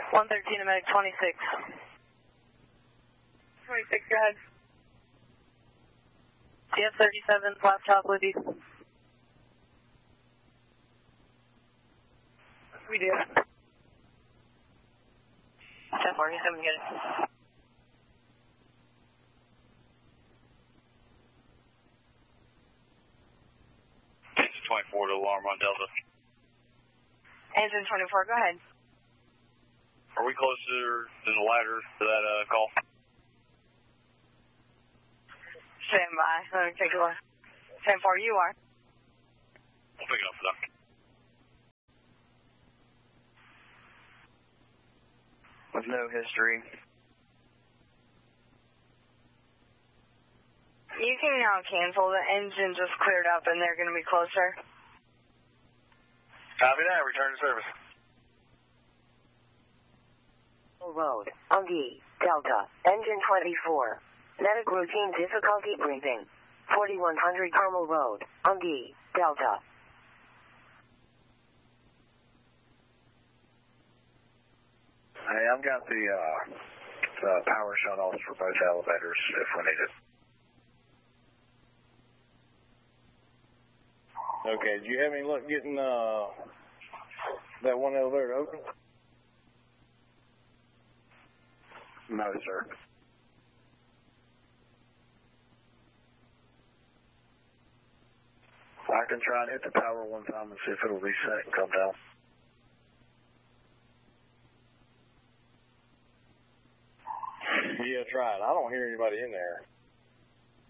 113 to medic 26. 26, go ahead. TF-37's laptop with you. We do. 1047, get it. Engine 24 to alarm on Delta. Engine 24, go ahead. Are we closer than the ladder to that call? Stand by. Let me take a look. 10-4, you are. I'll pick it up for that. With no history. You can now cancel. The engine just cleared up and they're going to be closer. Copy that. Return to service. Road, Ungi, Delta, Engine 24. Medic routine difficulty breathing. 4100 Carmel Road, Ungi, Delta. Hey, I've got the power shut off for both elevators if we need it. Okay, do you have any luck getting that one elevator open? No, sir. I can try and hit the power one time and see if it'll reset and come down. Yeah, try it. I don't hear anybody in there.